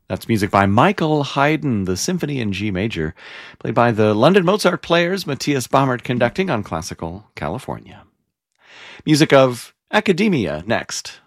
That's music by Michael Haydn, the Symphony in G Major, played by the London Mozart Players, Matthias Baumert conducting on Classical California. Music of Academia next.